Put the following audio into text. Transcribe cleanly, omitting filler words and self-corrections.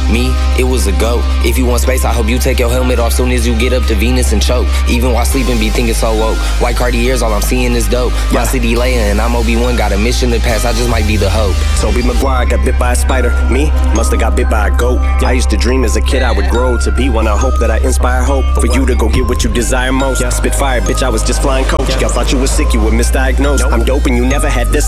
Me, it was a go. If you want space, I hope you take your helmet off soon as you get up to Venus and choke. Even while sleeping, be thinking so woke. White Cartiers, all I'm seeing is dope. My city Leia and I'm Obi-Wan, got a mission to pass, I just might be the hope. Toby Maguire got bit by a spider. Me, musta got bit by a goat. I used to dream as a kid I would grow to be one. I hope that I inspire hope for you to go get what you desire most. Spit fire, bitch, I was just flying coach. Y'all thought you was sick, you were misdiagnosed. I'm dope and you never had this.